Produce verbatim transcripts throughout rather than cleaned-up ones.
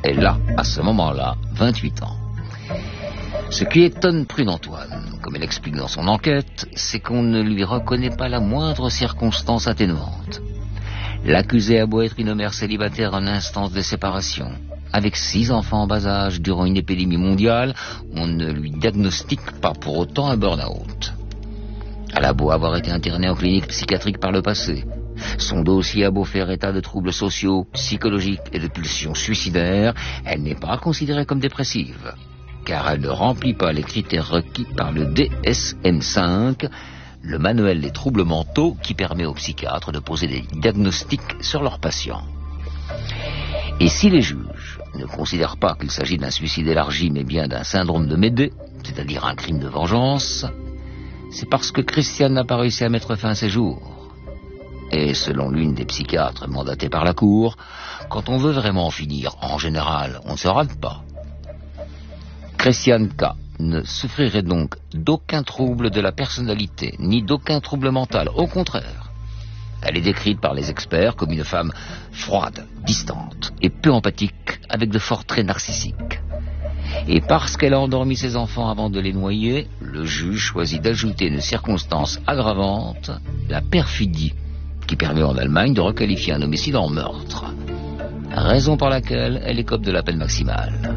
Elle a, à ce moment-là, vingt-huit ans. Ce qui étonne Prud'Antoine, comme elle explique dans son enquête, c'est qu'on ne lui reconnaît pas la moindre circonstance atténuante. L'accusée a beau être une mère célibataire en instance de séparation, avec six enfants en bas âge durant une épidémie mondiale, on ne lui diagnostique pas pour autant un burn-out. Elle a beau avoir été internée en clinique psychiatrique par le passé. Son dossier a beau faire état de troubles sociaux, psychologiques et de pulsions suicidaires, elle n'est pas considérée comme dépressive, car elle ne remplit pas les critères requis par le D S M cinq, le manuel des troubles mentaux qui permet aux psychiatres de poser des diagnostics sur leurs patients. Et si les juges ne considèrent pas qu'il s'agit d'un suicide élargi, mais bien d'un syndrome de Médée, c'est-à-dire un crime de vengeance, c'est parce que Christiane n'a pas réussi à mettre fin à ses jours. Et selon l'une des psychiatres mandatées par la Cour, quand on veut vraiment finir, en général, on ne se rate pas. Christiane K. ne souffrirait donc d'aucun trouble de la personnalité, ni d'aucun trouble mental. Au contraire, elle est décrite par les experts comme une femme froide, distante et peu empathique, avec de forts traits narcissiques. Et parce qu'elle a endormi ses enfants avant de les noyer, le juge choisit d'ajouter une circonstance aggravante, la perfidie, qui permet en Allemagne de requalifier un homicide en meurtre. Raison pour laquelle elle écope de la peine maximale.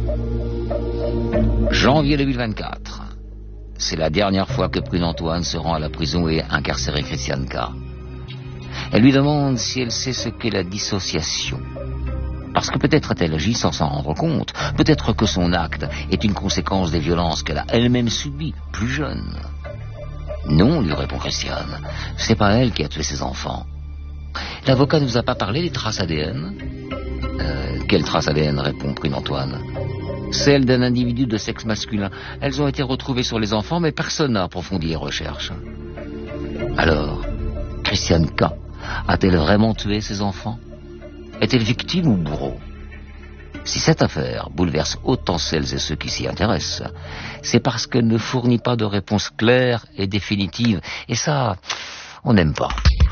Janvier deux mille vingt-quatre. C'est la dernière fois que Prud'Antoine se rend à la prison et incarcéré Christiane K. Elle lui demande si elle sait ce qu'est la dissociation. Parce que peut-être a-t-elle agi sans s'en rendre compte. Peut-être que son acte est une conséquence des violences qu'elle a elle-même subies, plus jeune. Non, lui répond Christiane, c'est pas elle qui a tué ses enfants. L'avocat ne nous a pas parlé des traces A D N. Euh, quelles traces A D N, répond Prud'Antoine. Celles d'un individu de sexe masculin. Elles ont été retrouvées sur les enfants, mais personne n'a approfondi les recherches. Alors, Christiane K. a-t-elle vraiment tué ses enfants? Est-elle victime ou bourreau? Si cette affaire bouleverse autant celles et ceux qui s'y intéressent, c'est parce qu'elle ne fournit pas de réponse claire et définitive. Et ça, on n'aime pas.